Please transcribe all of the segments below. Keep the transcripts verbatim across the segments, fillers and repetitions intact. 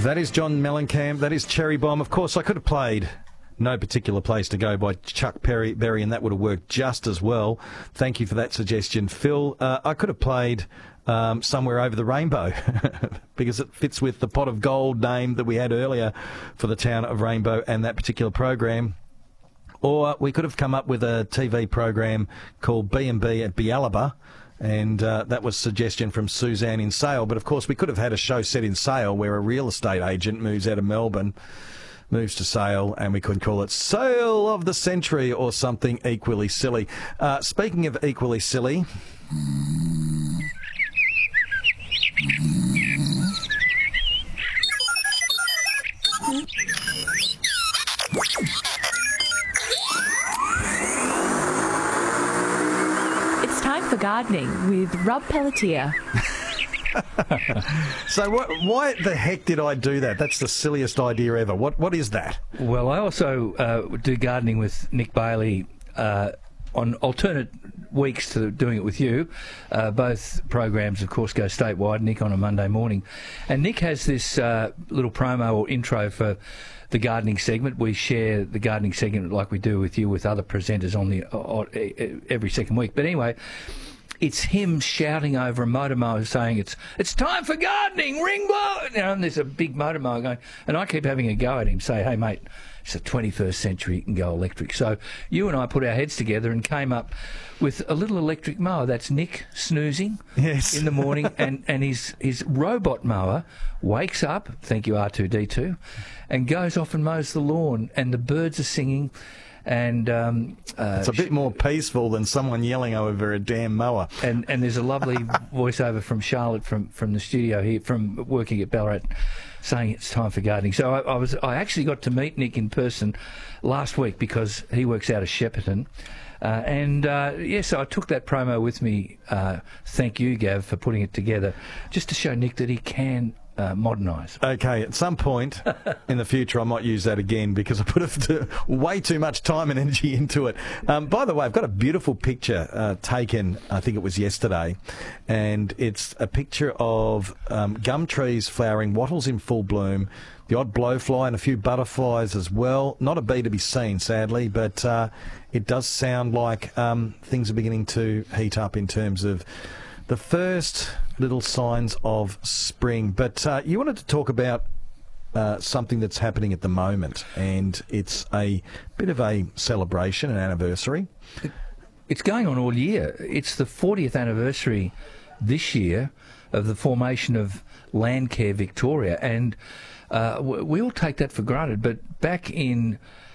That is John Mellencamp. That is Cherry Bomb. Of course, I could have played No Particular Place to Go by Chuck Berry, Berry, and that would have worked just as well. Thank you for that suggestion, Phil. Uh, I could have played um, Somewhere Over the Rainbow because it fits with the Pot of Gold name that we had earlier for the town of Rainbow and that particular program. Or we could have come up with a T V program called B and B at Bialaba. And uh, that was a suggestion from Suzanne in Sale. But, of course, we could have had a show set in Sale where a real estate agent moves out of Melbourne, moves to Sale, and we could call it Sale of the Century or something equally silly. Uh, speaking of equally silly... Time for gardening with Rob Pelletier. So what, why the heck did I do that? That's the silliest idea ever. What What is that? Well, I also uh, do gardening with Nick Bailey uh, on alternate weeks to doing it with you. Uh, both programs, of course, go statewide. Nick on a Monday morning. And Nick has this uh, little promo or intro for the gardening segment. We share the gardening segment like we do with you with other presenters on the uh, every second week. But anyway, it's him shouting over a motor mower saying it's it's time for gardening, ring blow. You know, and there's a big motor mower going, and I keep having a go at him, say, hey mate, it's the twenty-first century, you can go electric. So you and I put our heads together and came up with a little electric mower. That's Nick snoozing yes. in the morning, and, and his, his robot mower wakes up, thank you R two D two, and goes off and mows the lawn, and the birds are singing. And um, uh, it's a bit more peaceful than someone yelling over a damn mower. And and there's a lovely voiceover from Charlotte from, from the studio here, from working at Ballarat, saying it's time for gardening. So I, I was I actually got to meet Nick in person last week because he works out of Shepparton. Uh, and, uh, yes, yeah, so I took that promo with me. Uh, thank you, Gav, for putting it together, just to show Nick that he can uh, modernise. Okay, at some point in the future I might use that again because I put way too much time and energy into it. Um, by the way, I've got a beautiful picture uh, taken, I think it was yesterday, and it's a picture of um, gum trees flowering, wattles in full bloom, the odd blowfly and a few butterflies as well. Not a bee to be seen, sadly, but uh, it does sound like um, things are beginning to heat up in terms of the first little signs of spring. But uh, you wanted to talk about uh, something that's happening at the moment, and it's a bit of a celebration, an anniversary. It's going on all year. It's the fortieth anniversary this year of the formation of Landcare Victoria, and uh, we all take that for granted, but back in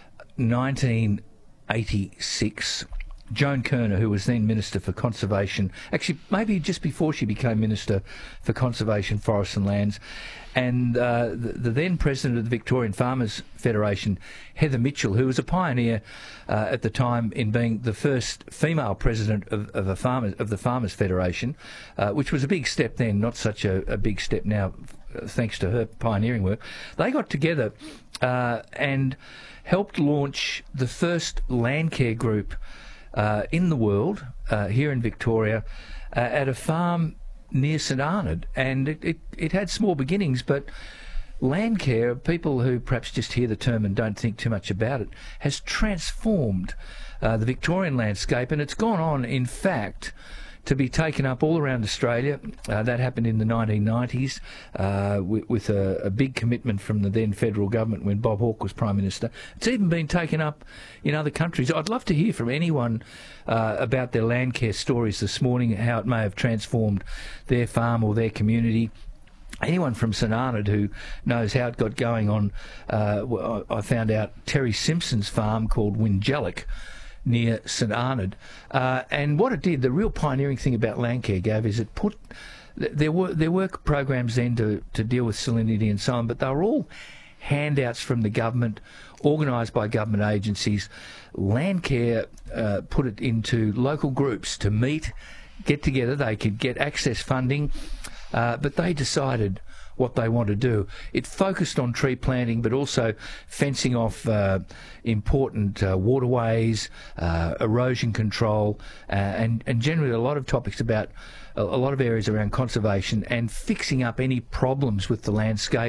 nineteen eighty-six, Joan Kerner, who was then Minister for Conservation, actually maybe just before she became Minister for Conservation, Forests and Lands, and uh, the, the then President of the Victorian Farmers Federation, Heather Mitchell, who was a pioneer uh, at the time in being the first female president of, of, a farmers, of the Farmers Federation, uh, which was a big step then, not such a, a big step now, thanks to her pioneering work. They got together uh, and helped launch the first Landcare group uh, in the world, uh, here in Victoria, uh, at a farm near St Arnaud. And it, it, it had small beginnings, but Landcare, people who perhaps just hear the term and don't think too much about it, has transformed uh, the Victorian landscape, and it's gone on, in fact, to be taken up all around Australia. Uh, that happened in the nineteen nineties uh, with, with a, a big commitment from the then federal government when Bob Hawke was Prime Minister. It's even been taken up in other countries. I'd love to hear from anyone uh, about their Landcare stories this morning, how it may have transformed their farm or their community. Anyone from St Arnaud who knows how it got going on, uh, I found out Terry Simpson's farm called Wingellic near St Arnaud. Uh, and what it did, the real pioneering thing about Landcare, Gav, is it put... There were there were programs then to, to deal with salinity and so on, but they were all handouts from the government, organised by government agencies. Landcare uh, put it into local groups to meet, get together. They could get access funding, uh, but they decided what they want to do. It focused on tree planting, but also fencing off uh, important uh, waterways, uh, erosion control, uh, and, and generally a lot of topics about a, a lot of areas around conservation and fixing up any problems with the landscape.